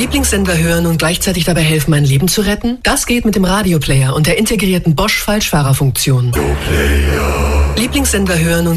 Lieblingssender hören und gleichzeitig dabei helfen, mein Leben zu retten? Das geht mit dem Radioplayer und der integrierten Bosch-Falschfahrerfunktion. Lieblingssender hören und